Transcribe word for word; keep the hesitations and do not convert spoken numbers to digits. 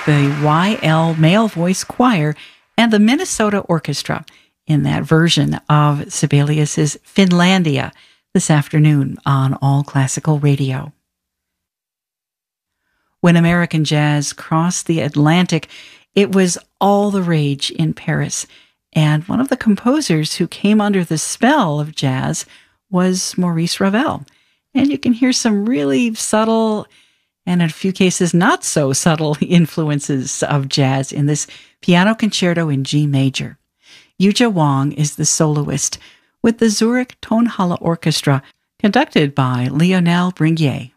the Y L Male Voice Choir and the Minnesota Orchestra in that version of Sibelius's Finlandia this afternoon on All Classical Radio. When American jazz crossed the Atlantic, it was all the rage in Paris, and one of the composers who came under the spell of jazz was Maurice Ravel. And you can hear some really subtle and in a few cases not so subtle influences of jazz in this piano concerto in G major. Yuzha Wang is the soloist with the Zurich Tonhalle Orchestra, conducted by Lionel Bringuier.